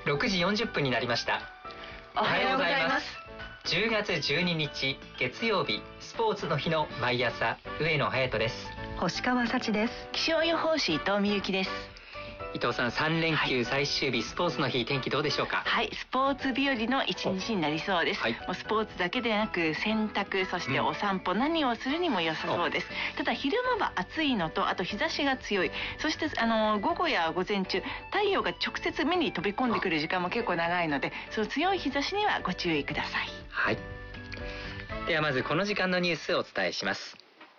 6時40分になりました。 おはようございます。 10月12日月曜日、スポーツの日の毎朝、上野隼人です。 星川幸です。 気象予報士伊藤美幸です。 伊藤さん、3連休最終日、スポーツの日、天気どうでしょうか？ はい、スポーツ日和の一日になりそうです。もうスポーツだけでなく洗濯、そしてお散歩、何をするにも良さそうです。ただ昼間は暑いのと、あと日差しが強い。そして午後や午前中、太陽が直接目に飛び込んでくる時間も結構長いので、その強い日差しにはご注意ください。 はい。ではまずこの時間のニュースをお伝えします。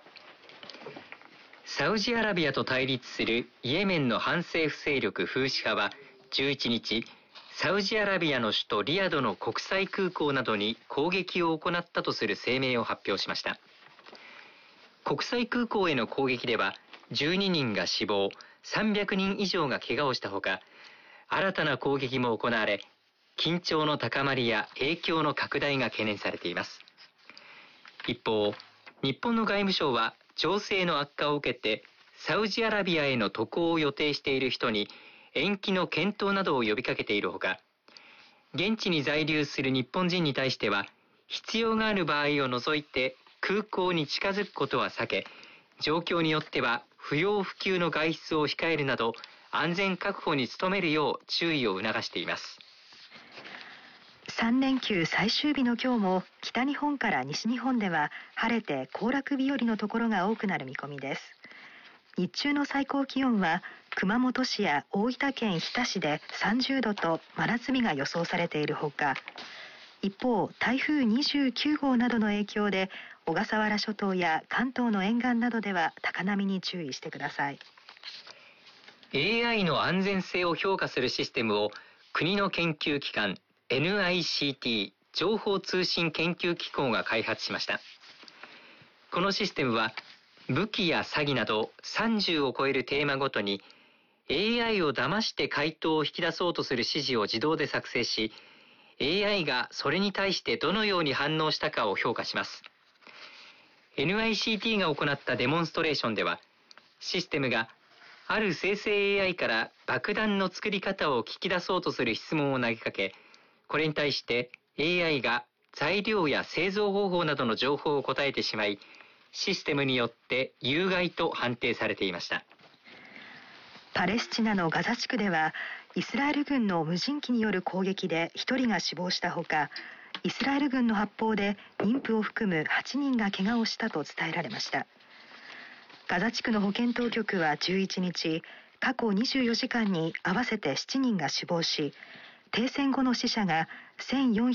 サウジアラビアと対立するイエメンの反政府勢力フーシ派は11日、サウジアラビアの首都リヤドの国際空港などに攻撃を行ったとする声明を発表しました。国際空港への攻撃では12人が死亡、300人以上が怪我をしたほか、新たな攻撃も行われ、緊張の高まりや影響の拡大が懸念されています。一方、日本の外務省は情勢の悪化を受けてサウジアラビアへの渡航を予定している人に延期の検討などを呼びかけているほか、現地に在留する日本人に対しては必要がある場合を除いて空港に近づくことは避け、状況によっては不要不急の外出を控えるなど安全確保に努めるよう注意を促しています。 3連休最終日の今日も北日本から西日本では晴れて行楽日和のところが多くなる見込みです。日中の最高気温は熊本市や大分県日田市で30度と真夏日が予想されているほか、一方台風29号などの影響で小笠原諸島や関東の沿岸などでは高波に注意してください。 AI の安全性を評価するシステムを国の研究機関NICT 情報通信研究機構が開発しました。このシステムは武器や詐欺など30を超えるテーマごとに AI を騙して回答を引き出そうとする指示を自動で作成し、 AI がそれに対してどのように反応したかを評価します。 NICT が行ったデモンストレーションでは、システムがある生成 AI から爆弾の作り方を聞き出そうとする質問を投げかけ、これに対して AI が材料や製造方法などの情報を答えてしまい、システムによって有害と判定されていました。 パレスチナのガザ地区ではイスラエル軍の無人機による攻撃で1人が死亡したほか、イスラエル軍の発砲で妊婦を含む8人が怪我をしたと伝えられました。ガザ地区の保健当局は11日、過去24時間に合わせて7人が死亡し、停戦後の死者が1400